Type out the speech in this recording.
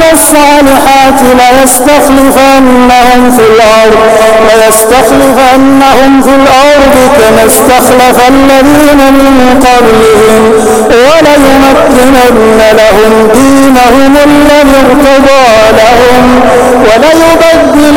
الصالحات ليستخلفنهم في الأرض كما استخلف الذين من قبلهم وليمكنن لهم دينهم الذي ارتضى لهم